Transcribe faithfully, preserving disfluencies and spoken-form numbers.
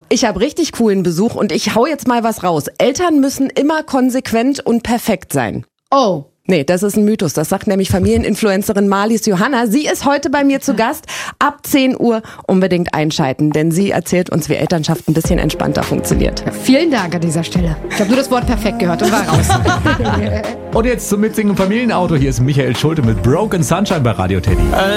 Ich habe richtig coolen Besuch und ich hau jetzt mal was raus. Eltern müssen immer konsequent und perfekt sein. Oh. Nee, das ist ein Mythos. Das sagt nämlich Familieninfluencerin Marlies Johanna. Sie ist heute bei mir zu Gast. Ab zehn Uhr unbedingt einschalten, denn sie erzählt uns, wie Elternschaft ein bisschen entspannter funktioniert. Vielen Dank an dieser Stelle. Ich habe nur das Wort perfekt gehört und war raus. Und jetzt zum mitsingen Familienauto. Hier ist Michael Schulte mit Broken Sunshine bei Radio Teddy.